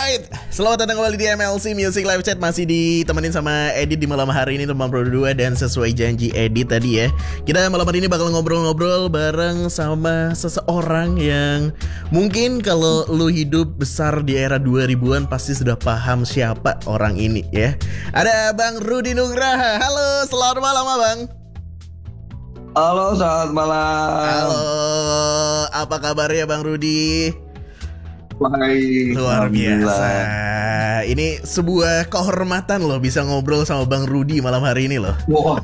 Alright, selamat datang kembali di MLC Music Live Chat. Masih ditemenin sama Edit di malam hari ini, teman Pro 2. Dan sesuai janji Edit tadi ya, kita malam hari ini bakal ngobrol-ngobrol bareng sama seseorang yang mungkin kalau lu hidup besar di era 2000-an pasti sudah paham siapa orang ini ya. Ada Bang Rudy Nugraha. Halo, selamat malam Abang. Halo, selamat malam. Halo, apa kabarnya Bang Rudy? Baik, Luar biasa. Ini sebuah kehormatan loh bisa ngobrol sama Bang Rudy malam hari ini loh. Wah.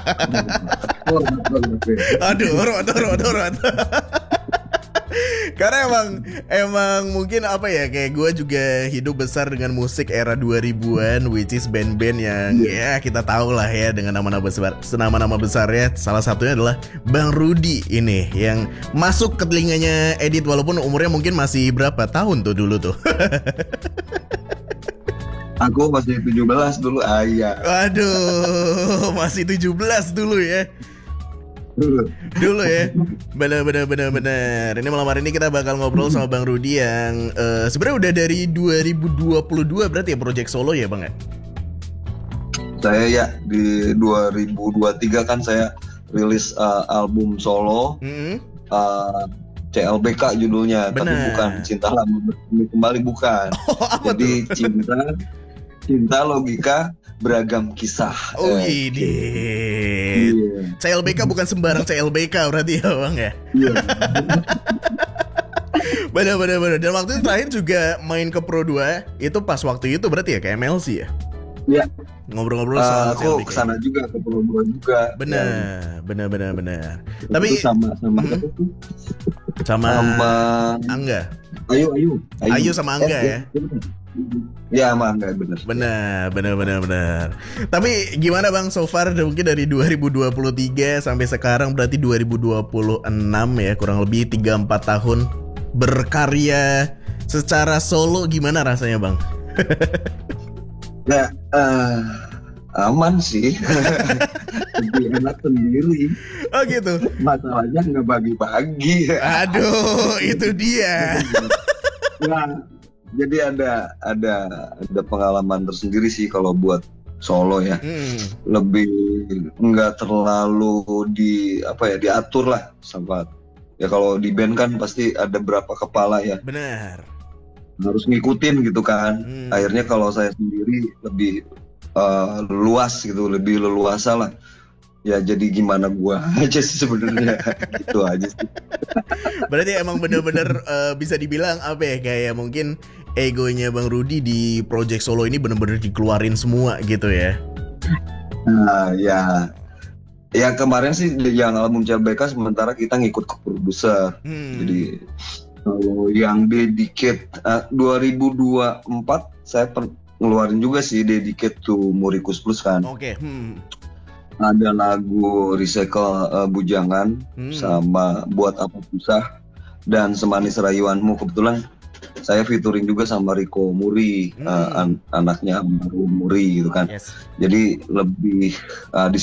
Aduh, hormat. Karena emang mungkin apa ya, kayak gue juga hidup besar dengan musik era 2000-an, which is band-band yang ya kita tahu lah ya dengan nama-nama besarnya. Salah satunya adalah Bang Rudy ini yang masuk ke telinganya Edit walaupun umurnya mungkin masih berapa tahun tuh dulu tuh. Aku masih 17 dulu, ayah. Waduh, masih 17 dulu ya. Dulu ya. Benar. Ini malam hari ini kita bakal ngobrol sama Bang Rudy yang sebenarnya udah dari 2022 berarti ya project solo ya Bang ya? Saya ya di 2023 kan saya rilis album solo. CLBK judulnya. Bener. Tapi bukan Cinta Lama Kembali, bukan. Jadi cinta logika beragam kisah. Oh ini CLBK bukan sembarang CLBK berarti ya Bang ya? Iya. Bener. Dan waktu itu terakhir juga main ke Pro 2 itu pas waktu itu berarti ya ke MLC ya? Iya. Ngobrol-ngobrol soal aku CLBK. kesana juga ke Pro 2 juga. Bener. Tapi itu sama Angga. Ayu sama Angga ya? Ya sama Angga, bener. Bener. Tapi gimana Bang so far mungkin dari 2023 sampai sekarang berarti 2026 ya, kurang lebih 3-4 tahun berkarya secara solo, gimana rasanya Bang? Ya aman sih. Lebih enak sendiri. Oh gitu. Masalahnya nggak bagi-bagi. Aduh, itu dia. Nah, jadi ada pengalaman tersendiri sih kalau buat solo ya. Lebih nggak terlalu diatur lah sama. Ya kalau di band kan pasti ada berapa kepala ya. Benar. Harus ngikutin gitu kan. Akhirnya kalau saya sendiri lebih luas gitu, lebih leluasa lah. Ya jadi gimana gua aja sih sebenarnya. Gitu aja sih. Berarti emang bener-bener bisa dibilang apa ya, kayak mungkin egonya Bang Rudy di project solo ini bener-bener dikeluarin semua gitu ya. Nah ya kemarin sih yang album CLBK sementara kita ngikut ke produser. Jadi kalau yang dedicate 2024 saya ngeluarin juga sih dedicate to Murikus Plus kan. Oke. Ada lagu Recycle Bujangan sama Buat Apa Susah dan Semanis Rayuanmu. Kebetulan saya featuring juga sama Rico Muri, anaknya Almarhum Muri gitu kan. Yes. Jadi lebih di